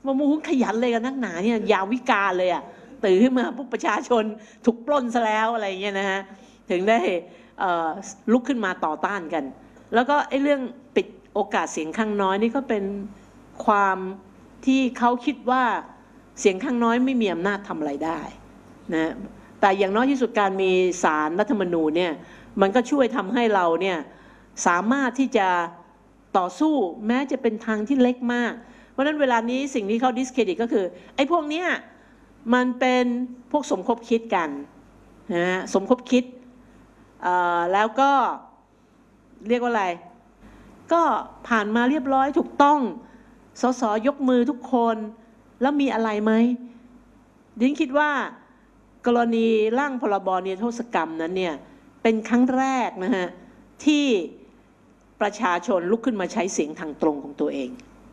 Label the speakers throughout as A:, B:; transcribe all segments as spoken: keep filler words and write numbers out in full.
A: มามูขยันเลยกันนักหนาเนี่ยยาวิกาเลยอ่ะตื่นขึ้นมาพวกประชาชนถูกปล้นซะแล้วอะไรเงี้ยนะฮะถึงได้ลุกขึ้นมาต่อต้านกันแล้วก็ไอ้เรื่องปิดโอกาสเสียงข้างน้อยนี่ก็เป็นความที่เขาคิดว่าเสียงข้างน้อยไม่มีอำนาจทำอะไรได้นะแต่อย่างน้อยที่สุดการมีศาลรัฐธรรมนูญเนี่ยมันก็ช่วยทำให้เราเนี่ยสามารถที่จะต่อสู้แม้จะเป็นทางที่เล็กมากเพราะฉะนั้นเวลานี้สิ่งที่เขาดิสเครดิตก็คือไอ้พวกเนี้ยมันเป็นพวกสมคบคิดกันนะสมคบคิดแล้วก็เรียกว่าอะไรก็ผ่านมาเรียบร้อยถูกต้องสสยกมือทุกคนแล้วมีอะไรไหมดิฉันคิดว่ากรณีร่างพรบนิรโทษกรรมนั้นเนี่ยเป็นครั้งแรกนะฮะที่ประชาชนลุกขึ้นมาใช้เสียงทางตรงของตัวเอง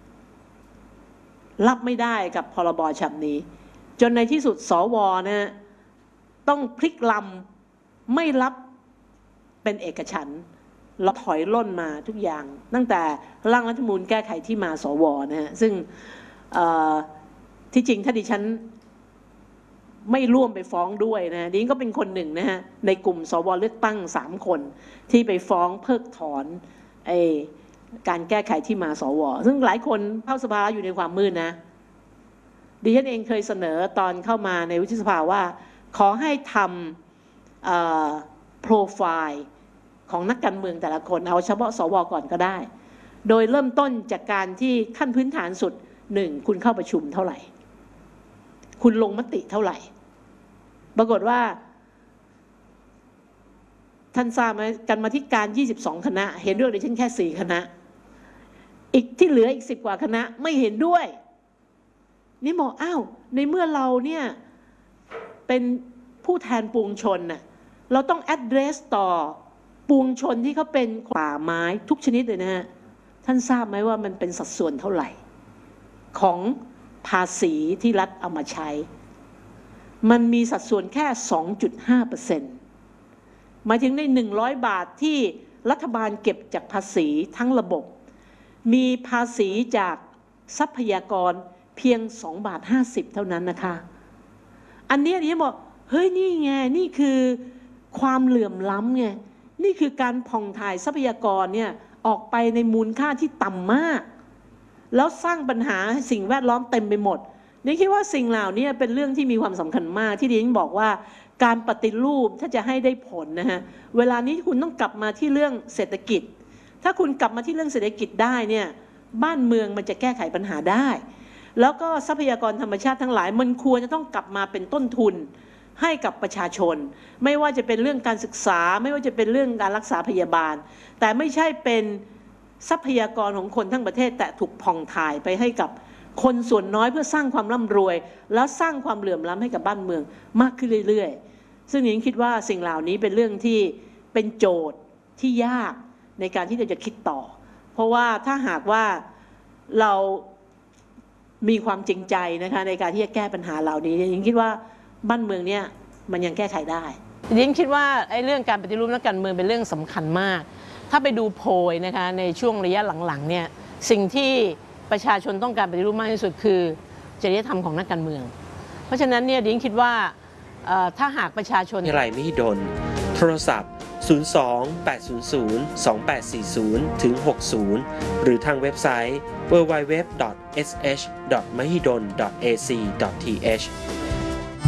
A: รับไม่ได้กับพรบฉบับนี้จนในที่สุดสวนะฮะต้องพลิกลำไม่รับเป็นเอกฉันท์เราถอยล่นมาทุกอย่างตั้งแต่ร่างรัฐธรรมนูญแก้ไขที่มาสวนะฮะซึ่งที่จริงถ้าดิฉันไม่ร่วมไปฟ้องด้วยนะดิฉันก็เป็นคนหนึ่งนะฮะในกลุ่มสวเลือกตั้งสามคนที่ไปฟ้องเพิกถอนไอ้การแก้ไขที่มาสวซึ่งหลายคนเข้าสภาอยู่ในความมืดนะดิฉันเองเคยเสนอตอนเข้ามาในวุฒิสภาว่าขอให้ทำโปรไฟล์ของนักการเมืองแต่ละคนเอาเฉพาะสวก่อนก็ได้โดยเริ่มต้นจากการที่ขั้นพื้นฐานสุดหนึ่งคุณเข้าประชุมเท่าไหร่คุณลงมติเท่าไหร่ปรากฏว่าท่านทราบไหมกรรมาธิการยี่สิบสองคณะเห็นด้วยดิฉันแค่สี่คณะอีกที่เหลืออีกสิบกว่าคณะไม่เห็นด้วยนี่บอกอ้าวในเมื่อเราเนี่ยเป็นผู้แทนปวงชนน่ะเราต้อง address ต่อปวงชนที่เขาเป็นป่าไม้ทุกชนิดเลยนะฮะท่านทราบไหมว่ามันเป็นสัดส่วนเท่าไหร่ของภาษีที่รัฐเอามาใช้มันมีสัดส่วนแค่ สองจุดห้าเปอร์เซ็นต์ หมายถึงในหนึ่งร้อยบาทที่รัฐบาลเก็บจากภาษีทั้งระบบมีภาษีจากทรัพยากรเพียงสองบาทห้าสิบเท่านั้นนะคะอันนี้ดิฉันบอกเฮ้ยนี่ไงนี่คือความเหลื่อมล้ำไงนี่คือการผ่องถ่ายทรัพยากรเนี่ยออกไปในมูลค่าที่ต่ำมากแล้วสร้างปัญหาสิ่งแวดล้อมเต็มไปหมดนี่คิดว่าสิ่งเหล่านี้เป็นเรื่องที่มีความสำคัญมากที่ดิฉันบอกว่าการปฏิรูปถ้าจะให้ได้ผลนะฮะเวลานี้คุณต้องกลับมาที่เรื่องเศรษฐกิจถ้าคุณกลับมาที่เรื่องเศรษฐกิจได้เนี่ยบ้านเมืองมันจะแก้ไขปัญหาได้แล้วก็ทรัพยากรธรรมชาติทั้งหลายมันควรจะต้องกลับมาเป็นต้นทุนให้กับประชาชนไม่ว่าจะเป็นเรื่องการศึกษาไม่ว่าจะเป็นเรื่องการรักษาพยาบาลแต่ไม่ใช่เป็นทรัพยากรของคนทั้งประเทศแต่ถูกผ่องถ่ายไปให้กับคนส่วนน้อยเพื่อสร้างความร่ำรวยแล้วสร้างความเหลื่อมล้ำให้กับบ้านเมืองมากขึ้นเรื่อยๆซึ่งผมคิดว่าสิ่งเหล่านี้เป็นเรื่องที่เป็นโจทย์ที่ยากในการที่เราจะคิดต่อเพราะว่าถ้าหากว่าเรามีความจริงใจนะคะในการที่จะแก้ปัญหาเหล่านี้ผมคิดว่าบ้านเมืองเนี่ยมันยังแก้ไขได้ดิฉันคิดว่าไอ้เรื่องการปฏิรูปนักการเมืองเป็นเรื่องสำคัญมากถ้าไปดูโพยนะคะในช่วงระยะหลังๆเนี่ยสิ่งที่ประชาชนต้องการปฏิรูปมากที่สุดคือจริยธรรมของนักการเมืองเพราะฉะนั้นเนี่ยดิฉันคิดว่าถ้าหากประชาชน
B: อะไรไม่ดนโทรศัพท์ศูนย์ สอง แปด ศูนย์ ศูนย์ สอง แปด สี่ ศูนย์ ถึง หกศูนย์หรือทางเว็บไซต์ ดับเบิลยู ดับเบิลยู ดับเบิลยู ดอท เอส เอช ดอท มหิดล ดอท เอ ซี ดอท ที เอช